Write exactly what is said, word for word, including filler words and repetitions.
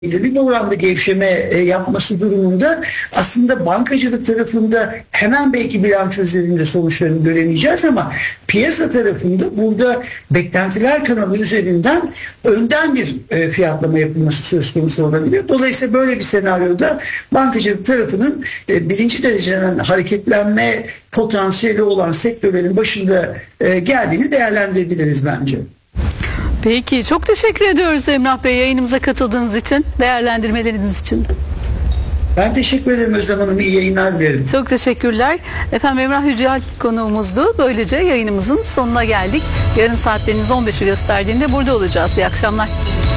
belirli bir oranda gevşeme e, yapması durumunda aslında bankacılık tarafında hemen belki bilanço üzerinde sonuçlarını göremeyeceğiz ama piyasa tarafında burada beklentiler kanalı üzerinden önden bir e, fiyatlama yapılması söz konusu olabilir. Dolayısıyla böyle bir senaryoda bankacılık tarafının e, birinci dereceden hareketlenme potansiyeli olan sektörlerin başında e, geldiğini değerlendirebiliriz bence. Peki, çok teşekkür ediyoruz Emrah Bey, yayınımıza katıldığınız için, değerlendirmeleriniz için. Ben teşekkür ederim Özlem Hanım. İyi yayınlar dilerim. Çok teşekkürler. Efendim, Emrah Yücel konuğumuzdu. Böylece yayınımızın sonuna geldik. Yarın saatleriniz on beşi gösterdiğinde burada olacağız. İyi akşamlar.